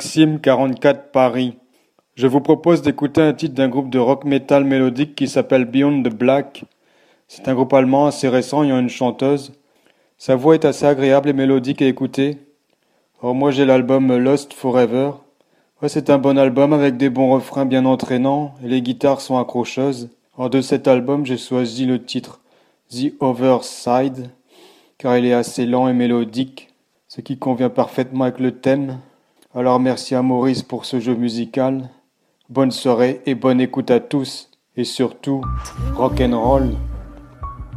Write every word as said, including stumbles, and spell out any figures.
Maxime quarante-quatre Paris. Je vous propose d'écouter un titre d'un groupe de rock metal mélodique qui s'appelle Beyond the Black. C'est un groupe allemand assez récent ayant une chanteuse. Sa voix est assez agréable et mélodique à écouter. Or moi j'ai l'album Lost Forever. Ouais, c'est un bon album avec des bons refrains bien entraînants et les guitares sont accrocheuses. Or de cet album j'ai choisi le titre The Other Side car il est assez lent et mélodique, ce qui convient parfaitement avec le thème. Alors merci à Maurice pour ce jeu musical. Bonne soirée et bonne écoute à tous. Et surtout, rock'n'roll.